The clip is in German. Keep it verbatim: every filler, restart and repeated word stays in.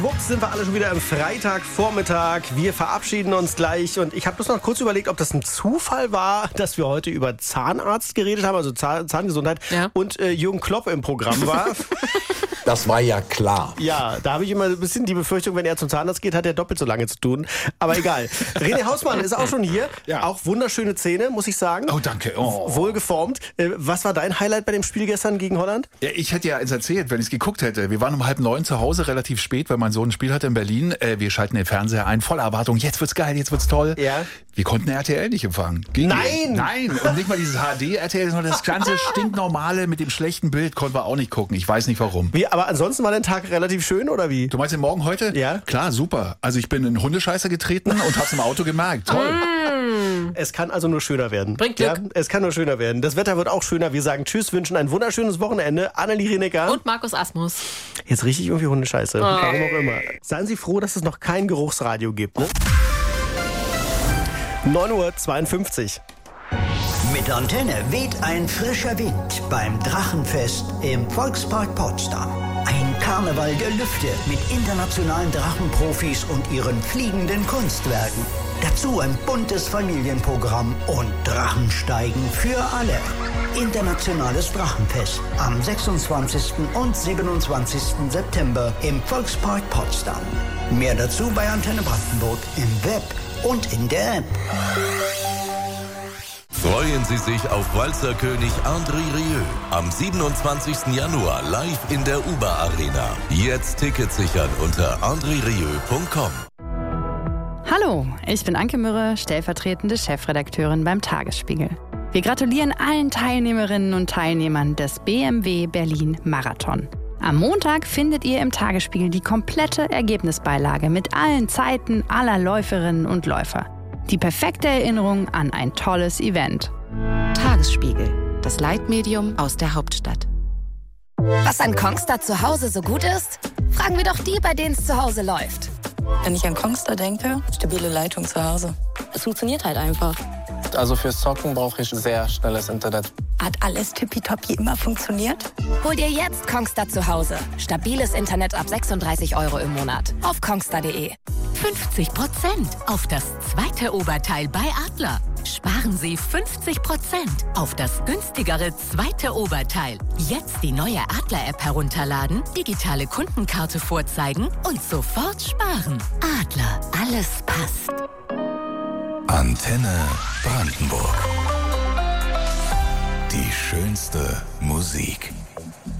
Wups, sind wir alle schon wieder am Freitagvormittag. Wir verabschieden uns gleich und ich habe bloß noch kurz überlegt, ob das ein Zufall war, dass wir heute über Zahnarzt geredet haben, also Zahn- Zahngesundheit ja. und äh, Jürgen Klopp im Programm war. Das war ja klar. Ja, da habe ich immer ein bisschen die Befürchtung, wenn er zum Zahnarzt geht, hat er doppelt so lange zu tun. Aber egal. René Hausmann ist auch schon hier. Ja. Auch wunderschöne Zähne, muss ich sagen. Oh, danke. Oh. Wohlgeformt. Äh, was war dein Highlight bei dem Spiel gestern gegen Holland? Ja, ich hätte ja eins erzählt, wenn ich es geguckt hätte. Wir waren um halb neun zu Hause, relativ spät, weil mein Sohn ein Spiel hatte in Berlin. Äh, wir schalten den Fernseher ein, voller Erwartung. Jetzt wird's geil, jetzt wird's toll. Ja. Wir konnten R T L nicht empfangen. Ging Nein! nicht. Nein! Und nicht mal dieses H D-R T L, sondern das ganze stinknormale mit dem schlechten Bild konnten wir auch nicht gucken. Ich weiß nicht warum. Wie, aber ansonsten war dein Tag relativ schön, oder wie? Du meinst den Morgen heute? Ja. Klar, super. Also ich bin in Hundescheiße getreten und hab's im Auto gemerkt. Toll. Es kann also nur schöner werden. Bringt Glück. Ja, es kann nur schöner werden. Das Wetter wird auch schöner. Wir sagen Tschüss, wünschen ein wunderschönes Wochenende. Annelie Rinecker. Und Markus Asmus. Jetzt rieche ich irgendwie Hundescheiße. Oh. Warum auch immer. Seien Sie froh, dass es noch kein Geruchsradio gibt. Ne? neun Uhr zweiundfünfzig. Mit Antenne weht ein frischer Wind beim Drachenfest im Volkspark Potsdam. Ein Karneval der Lüfte mit internationalen Drachenprofis und ihren fliegenden Kunstwerken. Dazu ein buntes Familienprogramm und Drachensteigen für alle. Internationales Drachenfest am sechsundzwanzigsten und siebenundzwanzigsten September im Volkspark Potsdam. Mehr dazu bei Antenne Brandenburg im Web und in der App. Freuen Sie sich auf Walzerkönig André Rieu am siebenundzwanzigsten Januar live in der U B A Arena. Jetzt Tickets sichern unter andre rieu punkt com. Hallo, ich bin Anke Mürre, stellvertretende Chefredakteurin beim Tagesspiegel. Wir gratulieren allen Teilnehmerinnen und Teilnehmern des B M W Berlin Marathon. Am Montag findet ihr im Tagesspiegel die komplette Ergebnisbeilage mit allen Zeiten aller Läuferinnen und Läufer. Die perfekte Erinnerung an ein tolles Event. Tagesspiegel, das Leitmedium aus der Hauptstadt. Was an Kongstar zu Hause so gut ist? Fragen wir doch die, bei denen es zu Hause läuft. Wenn ich an Kongstar denke, stabile Leitung zu Hause. Es funktioniert halt einfach. Also fürs Zocken brauche ich sehr schnelles Internet. Hat alles tippitoppi immer funktioniert? Hol dir jetzt Kongstar zu Hause. Stabiles Internet ab sechsunddreißig Euro im Monat. Auf kongstar punkt de. fünfzig Prozent auf das zweite Oberteil bei Adler. Sparen Sie fünfzig Prozent auf das günstigere zweite Oberteil. Jetzt die neue Adler-App herunterladen, digitale Kundenkarte vorzeigen und sofort sparen. Adler, alles passt. Antenne Brandenburg. Die schönste Musik.